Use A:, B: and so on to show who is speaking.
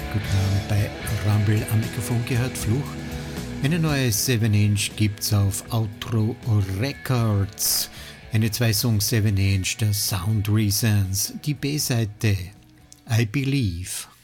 A: Guten Abend bei Rumble am Mikrofon gehört Fluch. Eine neue 7-Inch gibt's auf Outro Records. Eine 2-Song 7-Inch der Sound Reasons. Die B-Seite I Believe.